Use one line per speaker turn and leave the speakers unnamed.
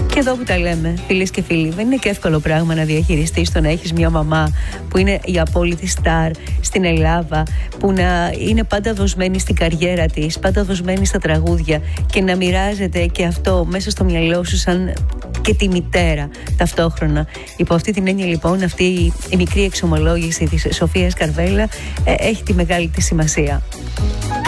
Και εδώ που τα λέμε, φίλες και φίλοι, δεν είναι και εύκολο πράγμα να διαχειριστείς το να έχεις μια μαμά που είναι η απόλυτη στάρ στην Ελλάδα, που να είναι πάντα δοσμένη στην καριέρα της, πάντα δοσμένη στα τραγούδια και να μοιράζεται και αυτό μέσα στο μυαλό σου σαν και τη μητέρα ταυτόχρονα. Υπό αυτή την έννοια λοιπόν, αυτή η μικρή εξομολόγηση της Σοφίας Καρβέλα έχει τη μεγάλη της σημασία.